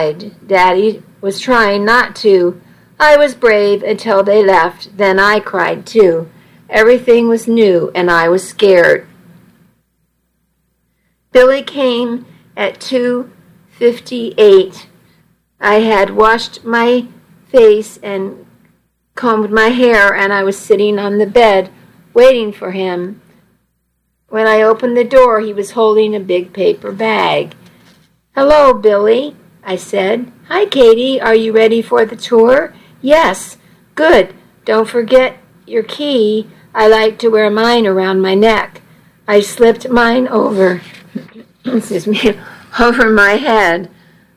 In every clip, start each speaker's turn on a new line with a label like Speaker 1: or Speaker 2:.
Speaker 1: cried. Daddy was trying not to. I was brave until they left. Then I cried too. Everything was new and I was scared. Billy came at 2:58. I had washed my face and combed my hair, and I was sitting on the bed waiting for him. When I opened the door, he was holding a big paper bag. "Hello, Billy," I said. "Hi, Katie. Are you ready for the tour?" "Yes." "Good. Don't forget your key. I like to wear mine around my neck." I slipped mine over over my head.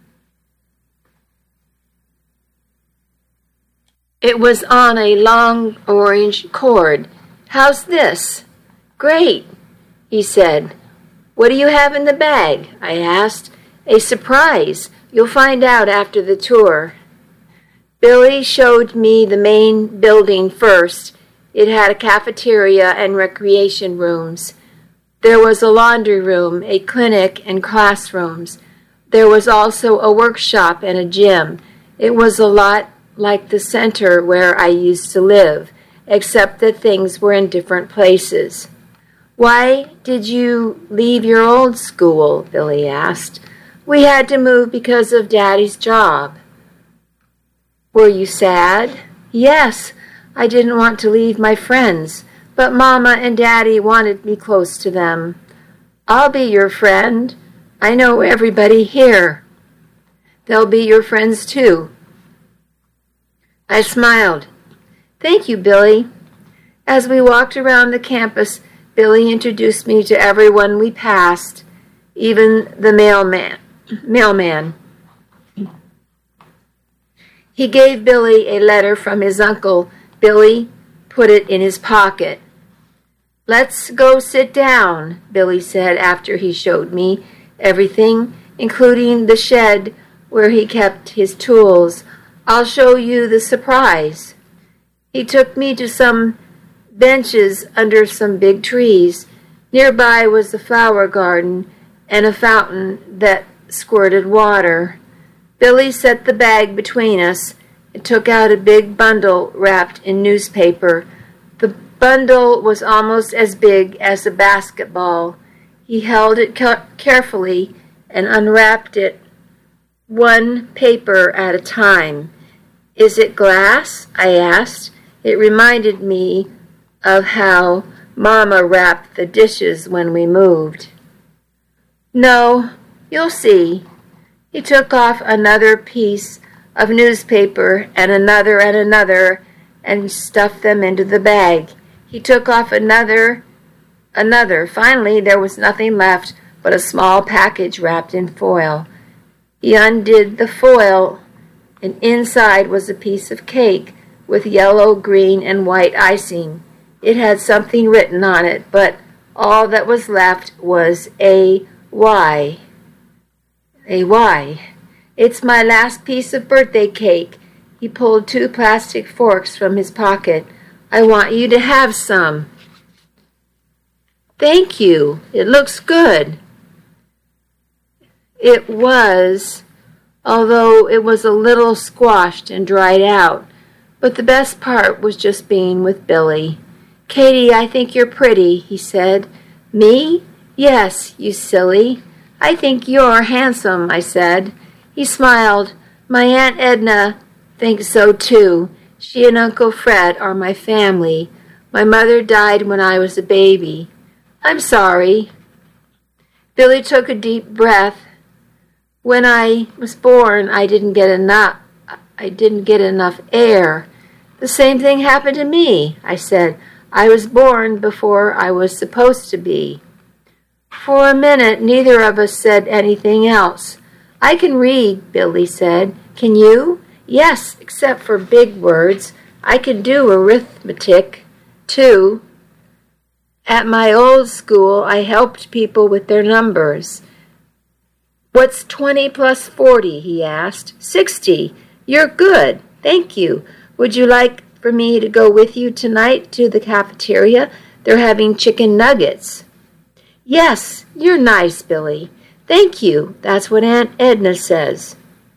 Speaker 1: It was on a long orange cord. "How's this?" "Great," he said. "What do you have in the bag?" I asked. "A surprise. You'll find out after the tour." Billy showed me the main building first. It had a cafeteria and recreation rooms. There was a laundry room, a clinic, and classrooms. There was also a workshop and a gym. It was a lot like the center where I used to live, except that things were in different places. "Why did you leave your old school?" Billy asked. "We had to move because of Daddy's job." "Were you sad?" "Yes. I didn't want to leave my friends, but Mama and Daddy wanted me close to them." "I'll be your friend. I know everybody here." "They'll be your friends too." I smiled. "Thank you, Billy." As we walked around the campus, Billy introduced me to everyone we passed, even the mailman. He gave Billy a letter from his uncle. Billy put it in his pocket. "Let's go sit down," Billy said after he showed me everything, including the shed where he kept his tools. "I'll show you the surprise." He took me to some benches under some big trees. Nearby was the flower garden and a fountain that squirted water. Billy set the bag between us and took out a big bundle wrapped in newspaper. The bundle was almost as big as a basketball. He held it carefully and unwrapped it one paper at a time. "Is it glass?" I asked. It reminded me of how Mama wrapped the dishes when we moved. "No, you'll see." He took off another piece of newspaper and another and stuffed them into the bag. He took off another. Finally, there was nothing left but a small package wrapped in foil. He undid the foil, and inside was a piece of cake with yellow, green, and white icing. It had something written on it, but all that was left was a Y. A Y. "It's my last piece of birthday cake." He pulled 2 plastic forks from his pocket. "I want you to have some." "Thank you. It looks good." It was, although it was a little squashed and dried out. But the best part was just being with Billy. "Katie, I think you're pretty," he said. "Me? Yes, you silly. I think you're handsome," I said. He smiled. "My Aunt Edna thinks so too. She and Uncle Fred are my family. My mother died when I was a baby." "I'm sorry." Billy took a deep breath. "When I was born, I didn't get enough air." "The same thing happened to me," I said. "I was born before I was supposed to be." For a minute, neither of us said anything else. "I can read," Billy said. "Can you?" "Yes, except for big words. I can do arithmetic, too. At my old school, I helped people with their numbers." "What's 20 plus 40, he asked. 60. You're good. Thank you. Would you like for me to go with you tonight to the cafeteria? They're having chicken nuggets." "Yes, you're nice, Billy. Thank you. That's what Aunt Edna says."